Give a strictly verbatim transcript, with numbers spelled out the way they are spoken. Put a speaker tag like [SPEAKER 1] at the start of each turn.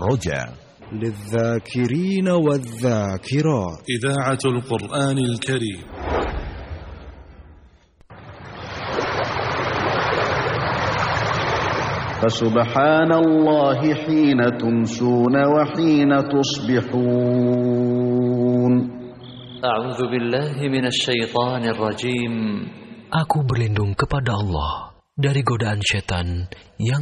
[SPEAKER 1] الرجاء
[SPEAKER 2] للذاكرين والذاكرات.
[SPEAKER 3] إذاعة القرآن الكريم.
[SPEAKER 4] فسبحان الله حين تمسون وحين تصبحون.
[SPEAKER 5] أعوذ بالله من الشيطان الرجيم.
[SPEAKER 6] Aku berlindung kepada Allah dari godaan setan yang